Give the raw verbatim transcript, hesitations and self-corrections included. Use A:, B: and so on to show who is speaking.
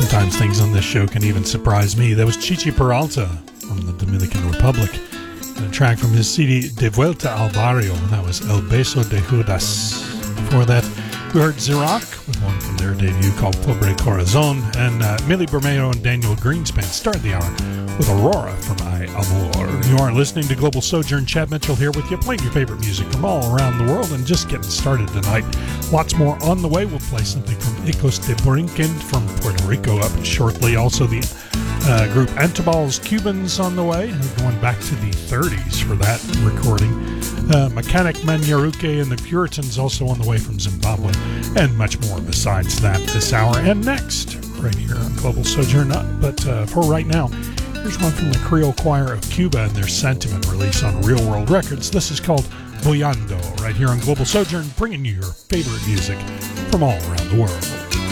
A: Sometimes things on this show can even surprise me. That was Chichi Peralta from the Dominican Republic, and a track from his C D De Vuelta al Barrio, and that was El Beso de Judas. Before that, we heard Zirac with one from their debut called Pobre Corazon, and uh, Millie Bermeo and Daniel Greenspan started the hour with Aurora from I Amor. You are listening to Global Sojourn. Chad Mitchell here with you, playing your favorite music from all around the world and just getting started tonight. Lots more on the way. We'll play something from Ecos de Borinquen from Puerto Rico up shortly. Also the uh, group Antibal's Cubans on the way, going back to the thirties for that recording. Uh, Mechanic Manyaruke and the Puritans also on the way from Zimbabwe, and much more besides that this hour and next right here on Global Sojourn. But uh, for right now, here's one from the Creole Choir of Cuba and their Sentiment release on Real World Records. This is called Boyando, right here on Global Sojourn, bringing you your favorite music from all around the world.